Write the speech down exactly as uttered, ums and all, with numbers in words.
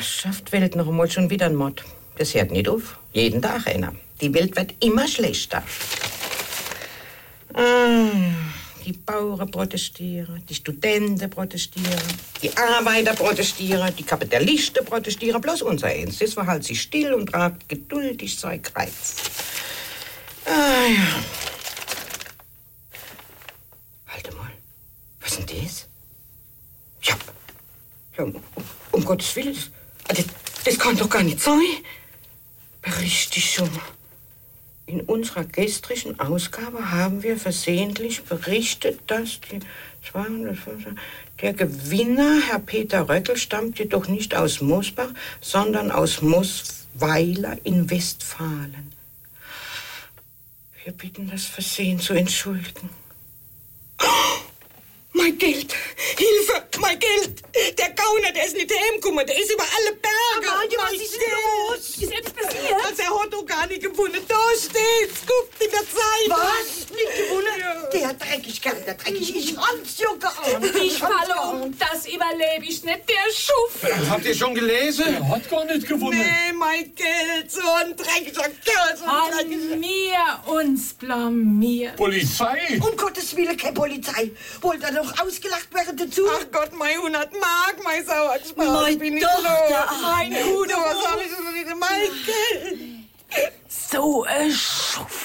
schafft Welt noch einmal schon wieder ein Mord. Das hört nicht auf. Jeden Tag einer. Die Welt wird immer schlechter. Ah, die Bauern protestieren, die Studenten protestieren, die Arbeiter protestieren, die Kapitalisten protestieren. Bloß unser Eins, das verhält sich still und tragt geduldig sein Kreuz. Ah ja. Halt mal. Was ist denn das? Ja. Ja, um, um Gottes Willen. Das, das kann doch gar nicht sein. Richtig schon. In unserer gestrigen Ausgabe haben wir versehentlich berichtet, dass die der Gewinner, Herr Peter Röckel, stammt jedoch nicht aus Mosbach, sondern aus Mosweiler in Westfalen. Wir bitten das Versehen zu entschuldigen. Mein Geld! Hilfe! Mein Geld! Der Gauner, der ist nicht heimgekommen, der ist über alle Berge! Aber Anja, was ist denn los? Ist etwas passiert? Also, er hat doch gar nicht gewonnen. Da steht's! Guckt in der Zeit! Was? Nicht gewonnen? Ja. Der dreckig, der dreckig. Ich hab's ja geahnt. Ich falle um. Das überlebe ich nicht. Der Schuft. Habt ihr schon gelesen? Er hat gar nicht gewonnen. Nee, mein Geld! So ein dreckiger Kerl! So ein An dreckiger... mir uns blamiert. Polizei? Um Gottes Willen, keine Polizei. Wollt ihr noch ausgelacht werden dazu? Ach Gott, mein hundert Mark, mein Sauergespann. Mein bin ich Tochter, los. Mein Hude, was hab ich denn? Mein Geld! So ein Schuft.